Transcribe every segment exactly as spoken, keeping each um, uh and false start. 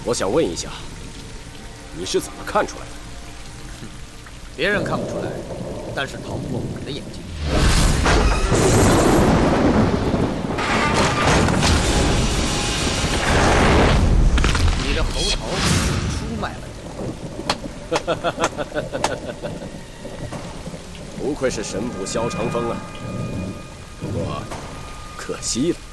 我想问一下，你是怎么看出来的？ 哼，别人看不出来，但是逃不过我的眼睛。你的猴头出卖了你。 不愧是神捕萧长风啊！不过，可惜了。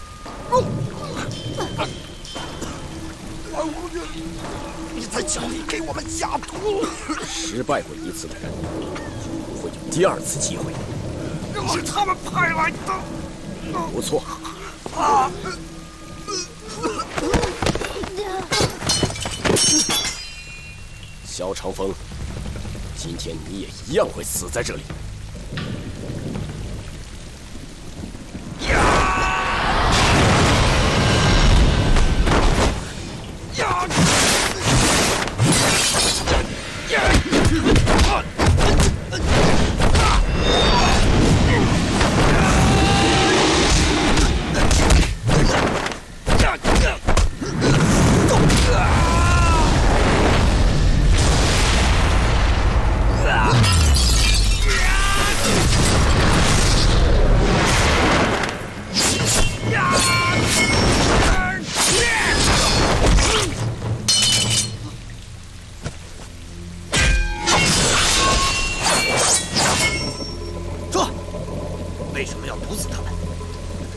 你在教你给我们下毒！ 失败过一次的人，不会有第二次机会。 是他们派来的。 不错。 啊！ 萧长风，今天你也一样会死在这里。